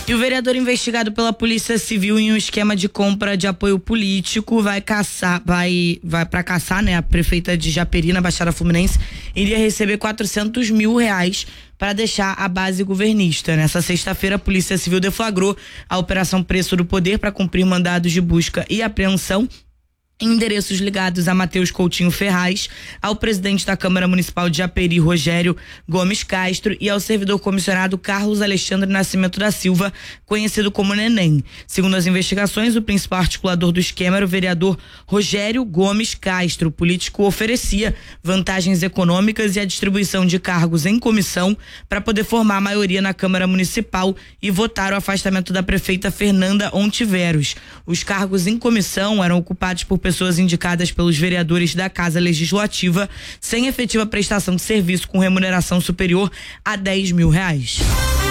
E o vereador investigado pela Polícia Civil em um esquema de compra de apoio político vai para caçar, né? A prefeita de Japeri, na Baixada Fluminense, iria receber R$400 mil para deixar a base governista. Nessa sexta-feira, a Polícia Civil deflagrou a Operação Preço do Poder para cumprir mandados de busca e apreensão em endereços ligados a Matheus Coutinho Ferraz, ao presidente da Câmara Municipal de Japeri, Rogério Gomes Castro, e ao servidor comissionado Carlos Alexandre Nascimento da Silva, conhecido como Neném. Segundo as investigações, o principal articulador do esquema era o vereador Rogério Gomes Castro. O político oferecia vantagens econômicas e a distribuição de cargos em comissão para poder formar a maioria na Câmara Municipal e votar o afastamento da prefeita Fernanda Ontiveros. Os cargos em comissão eram ocupados por pessoas indicadas pelos vereadores da Casa Legislativa sem efetiva prestação de serviço com remuneração superior a R$10 mil.